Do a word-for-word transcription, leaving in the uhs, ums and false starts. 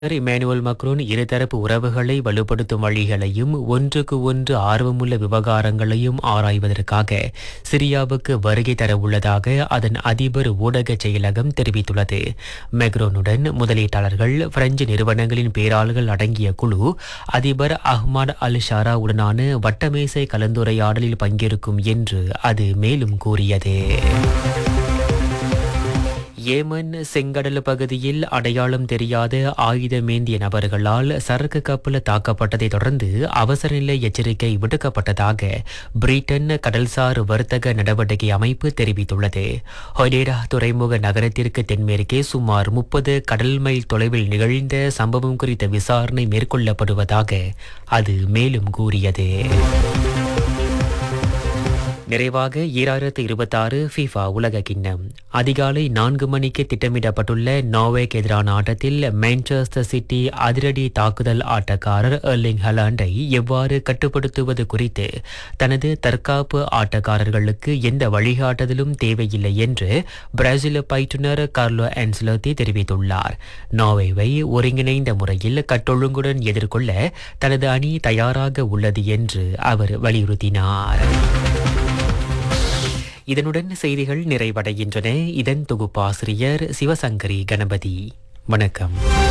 Emmanuel Macron இருதரப்பு உறவுகளை வலுப்படுத்தும் வழிகளையும் ஒன்றுக்கு ஒன்று ஆர்வமுள்ள விவகாரங்களையும் ஆராய்வதற்காக சிரியாவுக்கு வருகை தரவுள்ளதாக அதன் அதிபர் ஊடக செயலகம் தெரிவித்துள்ளது. மெக்ரோனுடன் முதலீட்டாளர்கள், பிரெஞ்சு நிறுவனங்களின் பேராளர்கள் அடங்கிய குழு அதிபர் அஹ்மத் அல் ஷாரா உடனான வட்டமேசை கலந்துரையாடலில் பங்கேற்கும் என்று அது மேலும் கூறியது. ஏமன் செங்கடல் பகுதியில் அடையாளம் தெரியாத ஆயுதமேந்திய நபர்களால் சரக்கு கப்பல் தாக்கப்பட்டதை தொடர்ந்து அவசர நிலை எச்சரிக்கை விடுக்கப்பட்டதாக பிரிட்டன் கடல்சார் வர்த்தக நடவடிக்கை அமைப்பு தெரிவித்துள்ளது. ஹொடேரா துறைமுக நகரத்திற்கு தென்மேற்கே சுமார் முப்பது கடல் மைல் தொலைவில் நிகழ்ந்த சம்பவம் குறித்த விசாரணை மேற்கொள்ளப்படுவதாக அது மேலும் கூறியது. நிறைவாக ஈராயிரத்து இருபத்தாறு ஃபிஃபா உலக கிண்ணம். அதிகாலை நான்கு மணிக்கு திட்டமிடப்பட்டுள்ள நார்வேக்கு எதிரான ஆட்டத்தில் மான்செஸ்டர் சிட்டி அதிரடி தாக்குதல் ஆட்டக்காரர் எர்லிங் ஹாலண்டை எவ்வாறு கட்டுப்படுத்துவது குறித்து தனது தற்காப்பு ஆட்டக்காரர்களுக்கு எந்த வழிகாட்டுதலும் தேவையில்லை என்று பிரேசில் பயிற்றுனர் கார்லோ ஆன்செலோத்தி தெரிவித்துள்ளார். நார்வேவை ஒருங்கிணைந்த முறையில் கட்டொழுங்குடன் எதிர்கொள்ள தனது அணி தயாராக உள்ளது என்று அவர் வலியுறுத்தினார். இதனுடன் செய்திகள் நிறைவடைகின்றன. இதன் தொகுப்பாசிரியர் சிவசங்கரி கணபதி. வணக்கம்.